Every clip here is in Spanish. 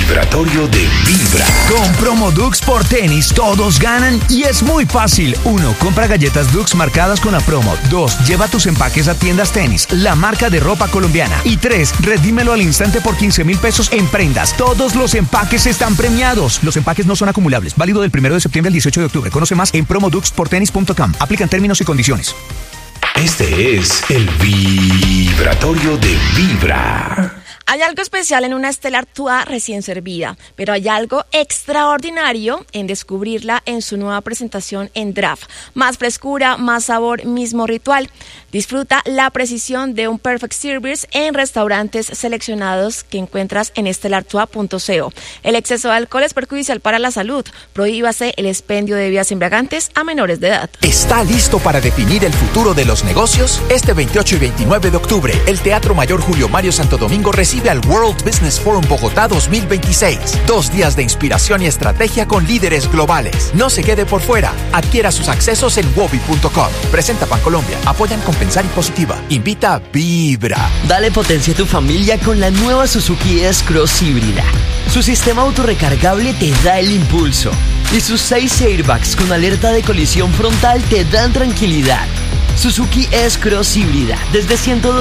vibratorio de Vibra. Con promo Dux por tenis, todos ganan y es muy fácil. 1. Compra galletas Dux marcadas con la promo. 2. Lleva tus empaques a Tiendas Tenis, la marca de ropa colombiana. Y 3. Redímelo al instante por 15,000 pesos en prendas. Todos los empaques están premiados. Los empaques no son acumulables. Válido del 1 de septiembre al 18 de octubre. Conoce más en promoduxportenis.com. Aplican términos y condiciones. Este es el vibratorio de Vibra. Hay algo especial en una Stella Artois recién servida, pero hay algo extraordinario en descubrirla en su nueva presentación en Draft. Más frescura, más sabor, mismo ritual. Disfruta la precisión de un Perfect Service en restaurantes seleccionados que encuentras en stellartois.co. El exceso de alcohol es perjudicial para la salud. Prohíbase el expendio de bebidas embriagantes a menores de edad. ¿Está listo para definir el futuro de los negocios? Este 28 y 29 de octubre, el Teatro Mayor Julio Mario Santo Domingo recibe al World Business Forum Bogotá 2026. 2 días de inspiración y estrategia con líderes globales. No se quede por fuera. Adquiera sus accesos en wobi.com. Presenta Bancolombia. Apoyan Compensar y Positiva. Invita Vibra. Dale potencia a tu familia con la nueva Suzuki S-Cross híbrida. Su sistema autorrecargable te da el impulso. Y sus 6 airbags con alerta de colisión frontal te dan tranquilidad. Suzuki S-Cross híbrida desde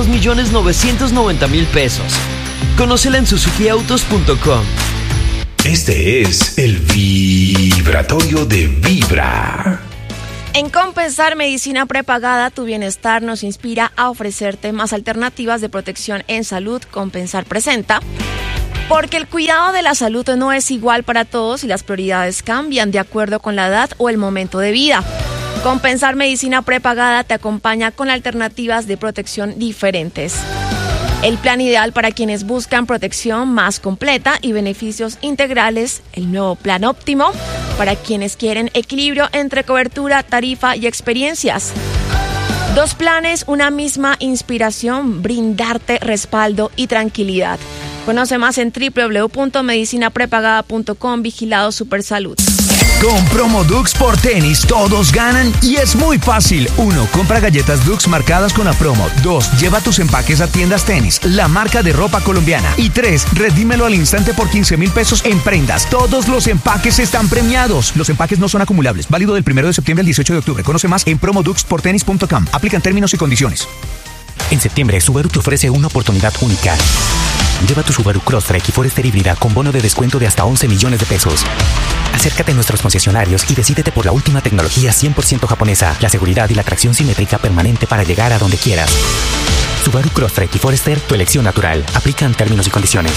102.990.000 pesos. Conócela en suzukiautos.com. Este es el vibratorio de Vibra. En Compensar Medicina Prepagada, tu bienestar nos inspira a ofrecerte más alternativas de protección en salud. Compensar presenta. Porque el cuidado de la salud no es igual para todos y las prioridades cambian de acuerdo con la edad o el momento de vida. Compensar Medicina Prepagada te acompaña con alternativas de protección diferentes. El plan ideal para quienes buscan protección más completa y beneficios integrales. El nuevo plan óptimo para quienes quieren equilibrio entre cobertura, tarifa y experiencias. 2 planes, una misma inspiración, brindarte respaldo y tranquilidad. Conoce más en www.medicinaprepagada.com. Vigilado Supersalud. Con promo Dux por tenis, todos ganan y es muy fácil. 1. Compra galletas Dux marcadas con la promo. 2. Lleva tus empaques a Tiendas Tenis, la marca de ropa colombiana. Y 3. Redímelo al instante por 15,000 pesos en prendas. Todos los empaques están premiados. Los empaques no son acumulables. Válido del 1 de septiembre al 18 de octubre. Conoce más en promoduxportenis.com. Aplican términos y condiciones. En septiembre, Subaru te ofrece una oportunidad única. Lleva tu Subaru Crosstrek y Forester híbrida con bono de descuento de hasta 11 millones de pesos. Acércate a nuestros concesionarios y decídete por la última tecnología 100% japonesa, la seguridad y la tracción simétrica permanente para llegar a donde quieras. Subaru Crosstrek y Forester, tu elección natural. Aplican términos y condiciones.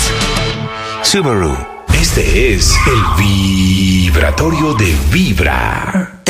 Subaru. Este es el vibratorio de Vibra.